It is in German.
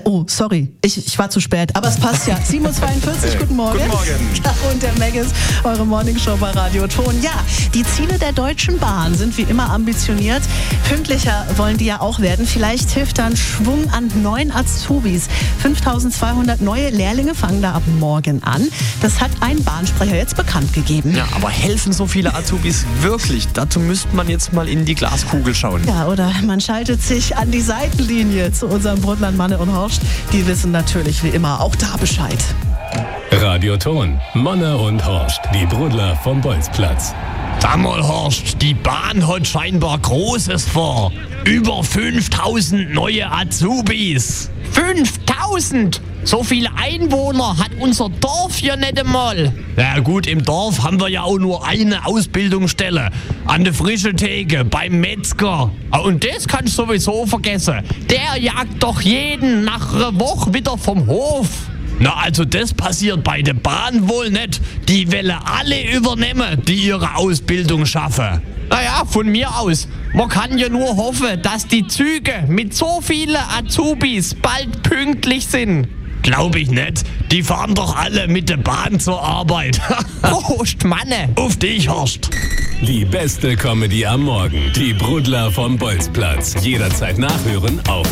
Oh, sorry, ich war zu spät, aber es passt ja. 7.42 Uhr, guten Morgen. Guten Morgen. Und der Megas, eure Morningshow bei Radio Ton. Ja, die Ziele der Deutschen Bahn sind wie immer ambitioniert. Pünktlicher wollen die ja auch werden. Vielleicht hilft dann Schwung an neuen Azubis. 5.200 neue Lehrlinge fangen da ab morgen an. Das hat ein Bahnsprecher jetzt bekannt gegeben. Ja, aber helfen so viele Azubis wirklich? Dazu müsste man jetzt mal in die Glaskugel schauen. Ja, oder man schaltet sich an die Seitenlinie zu unserem Brundtland Manne und Horst. Die wissen natürlich wie immer auch da Bescheid. Radio Ton, Manne und Horst, die Brudler vom Bolzplatz. Sag mal, Horst, die Bahn hat scheinbar Großes vor. Über 5.000 neue Azubis. 5.000? So viele Einwohner hat unser Dorf ja nicht einmal. Ja gut, im Dorf haben wir ja auch nur eine Ausbildungsstelle. An der frischen Theke, beim Metzger. Und das kannst du sowieso vergessen. Der jagt doch jeden nach einer Woche wieder vom Hof. Na, also das passiert bei der Bahn wohl nicht. Die wollen alle übernehmen, die ihre Ausbildung schaffen. Naja, von mir aus. Man kann ja nur hoffen, dass die Züge mit so vielen Azubis bald pünktlich sind. Glaube ich nicht. Die fahren doch alle mit der Bahn zur Arbeit. Prost, Manne. Auf dich, Horst. Die beste Comedy am Morgen. Die Brudler vom Bolzplatz. Jederzeit nachhören auf